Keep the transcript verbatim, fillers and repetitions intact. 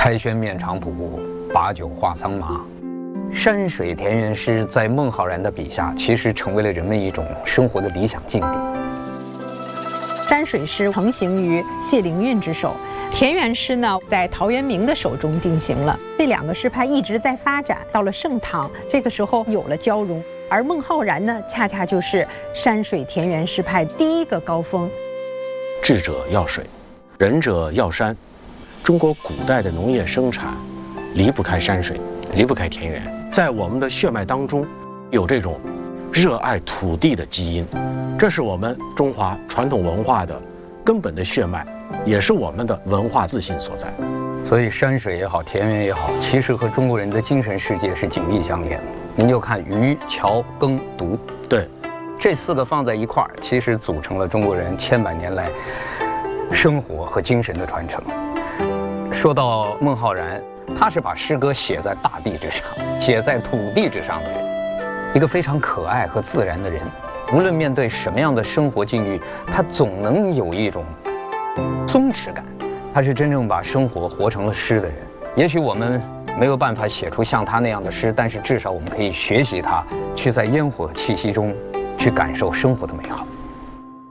开轩面场圃，把酒话桑麻。山水田园诗在孟浩然的笔下，其实成为了人们一种生活的理想境地。 山水诗成型于谢灵运之手，田园诗呢在陶渊明的手中定型了。这两个诗派一直在发展，到了盛唐，这个时候有了交融。而孟浩然呢，恰恰就是山水田园诗派第一个高峰。 智者要水，仁者要山。中国古代的农业生产离不开山水，离不开田园。在我们的血脉当中，有这种热爱土地的基因，这是我们中华传统文化的根本的血脉，也是我们的文化自信所在。 所以山水也好，田园也好，其实和中国人的精神世界是紧密相连的。您就看渔、樵、耕、读， 对， 这四个放在一块儿，其实组成了中国人千百年来生活和精神的传承。说到孟浩然，他是把诗歌写在大地之上，写在土地之上的人，一个非常可爱和自然的人。无论面对什么样的生活境遇，他总能有一种松弛感。他是真正把生活活成了诗的人。也许我们没有办法写出像他那样的诗，但是至少我们可以学习他，去在烟火气息中去感受生活的美好。